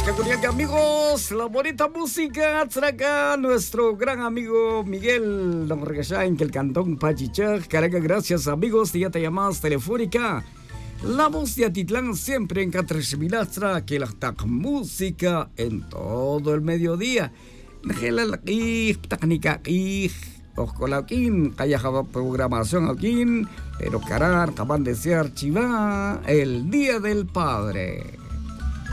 Amigos, la bonita música acá nuestro gran amigo Miguel Don Regallain, que el cantón Pachichaj. Caraca, gracias amigos, ya te llamas telefónica. La voz de Atitlán siempre en Catrachimilastra, que la tac música en todo el mediodía. Técnica y Oscolaquín, callajaba programación aquí, pero carar, acaban de ser archivada el Día del Padre.